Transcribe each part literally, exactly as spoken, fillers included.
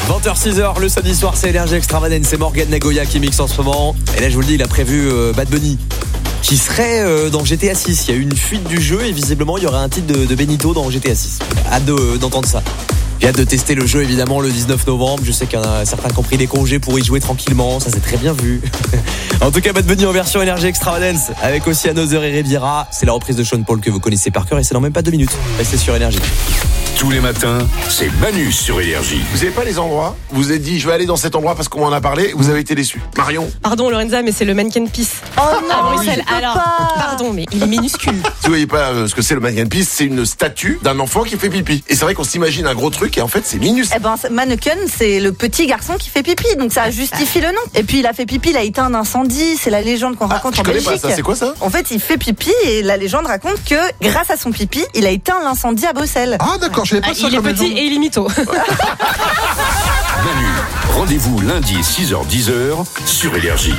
vingt heures six heures, le samedi soir, c'est Énergie Extravagance. C'est Morgan Nagoya qui mixe en ce moment. Et là, je vous le dis, il a prévu euh, Bad Bunny, qui serait euh, dans G T A six. Il y a eu une fuite du jeu et visiblement, il y aurait un titre de, de Benito dans G T A six. Hâte de, d'entendre ça. J'ai hâte de tester le jeu, évidemment, le dix-neuf novembre. Je sais qu'il y en a certains qui ont pris des congés pour y jouer tranquillement. Ça, c'est très bien vu. En tout cas, Bad Bunny en version Énergie Extravagance, avec aussi Another et Riviera. C'est la reprise de Sean Paul que vous connaissez par cœur et c'est dans même pas deux minutes. Restez sur Énergie. Tous les matins, c'est Manu sur Énergie. Vous n'avez pas les endroits? Vous vous êtes dit, je vais aller dans cet endroit parce qu'on m'en a parlé. Vous avez été déçus. Marion? Pardon Lorenza, mais c'est le Mannequin Peace. Oh non, à Bruxelles. je peux Alors, pas. pardon, mais il est minuscule. Si vous voyez pas euh, ce que c'est le Mannequin Peace, c'est une statue d'un enfant qui fait pipi. Et c'est vrai qu'on s'imagine un gros truc et en fait c'est minuscule. Eh ben, Mannequin, c'est le petit garçon qui fait pipi, donc ça justifie le nom. Et puis il a fait pipi, il a éteint un incendie, c'est la légende qu'on Ah, raconte je en connais Belgique. pas ça, c'est quoi ça? En fait, il fait pipi et la légende raconte que grâce à son pipi, il a éteint l'incendie à Bruxelles. Ah d'accord, je savais pas Ah, ça il est comme petit légende. et il est mytho. Manu, rendez-vous lundi six heures dix sur Énergie.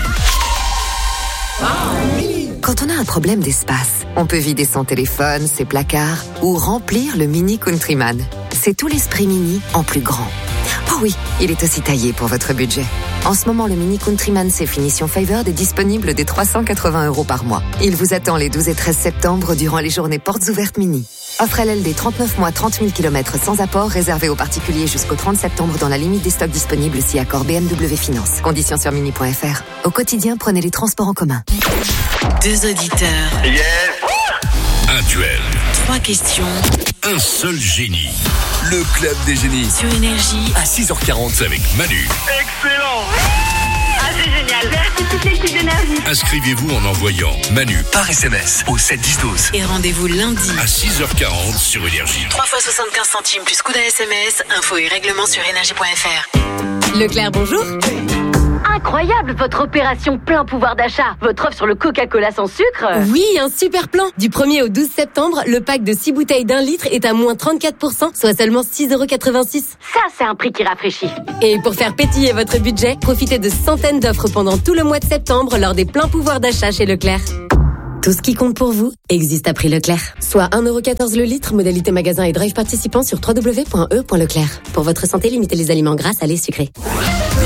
Quand on a un problème d'espace, on peut vider son téléphone, ses placards ou remplir le Mini Countryman. C'est tout l'esprit Mini en plus grand. Oh oui, il est aussi taillé pour votre budget. En ce moment, le Mini Countryman C finition Favored est disponible dès trois cent quatre-vingts euros par mois. Il vous attend les douze et treize septembre durant les journées portes ouvertes Mini. Offre L L D trente-neuf mois, trente mille kilomètres sans apport, réservé aux particuliers jusqu'au trente septembre dans la limite des stocks disponibles si accord B M W Finance. Conditions sur mini point f r. Au quotidien, prenez les transports en commun. Deux auditeurs, Yes. Un duel, trois questions un seul génie. Le club des génies. sur Énergie. À six heures quarante avec Manu. Ah, c'est génial. Merci toute l'équipe d'énergie. Inscrivez-vous en envoyant Manu par S M S au sept dix douze. Et rendez-vous lundi. À six heures quarante sur Énergie. trois fois soixante-quinze centimes plus coup d'un S M S. Infos et règlements sur énergie point f r. Leclerc, bonjour. Incroyable votre opération plein pouvoir d'achat. Votre offre sur le Coca-Cola sans sucre. Oui, un super plan. Du premier au douze septembre, le pack de six bouteilles d'un litre est à moins trente-quatre pour cent, soit seulement six euros quatre-vingt-six. Ça, c'est un prix qui rafraîchit. Et pour faire pétiller votre budget, profitez de centaines d'offres pendant tout le mois de septembre lors des pleins pouvoirs d'achat chez Leclerc. Tout ce qui compte pour vous existe à prix Leclerc. Soit un euro quatorze le litre, modalité magasin et drive participant sur w w w point e point leclerc. Pour votre santé, limitez les aliments gras, salés, sucrés.